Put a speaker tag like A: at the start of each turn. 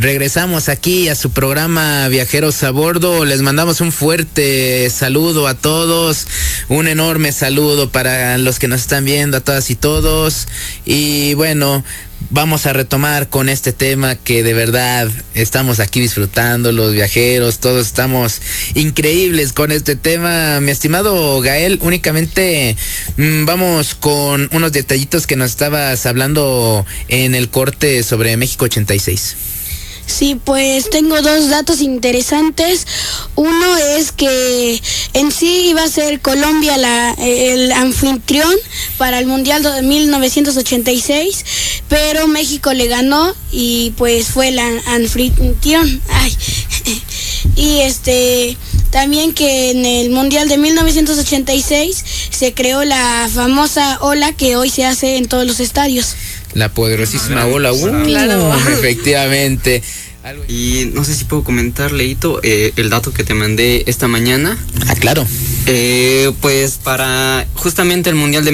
A: Regresamos aquí a su programa Viajeros a Bordo. Les mandamos un fuerte saludo a todos, un enorme saludo para los que nos están viendo, a todas y todos. Y bueno, vamos a retomar con este tema que de verdad estamos aquí disfrutando, los viajeros, todos estamos increíbles con este tema. Mi estimado Gael, únicamente vamos con unos detallitos que nos estabas hablando en el corte sobre México 86.
B: Sí, pues tengo dos datos interesantes. Uno es que en sí iba a ser Colombia el anfitrión para el Mundial de 1986, pero México le ganó y pues fue el anfitrión. Y también que en el Mundial de 1986 se creó la famosa ola que hoy se hace en todos los estadios.
A: La poderosísima ola,
B: claro.
A: Efectivamente.
C: Y no sé si puedo comentar, Leito, el dato que te mandé esta mañana.
A: Claro.
C: Pues para justamente el Mundial de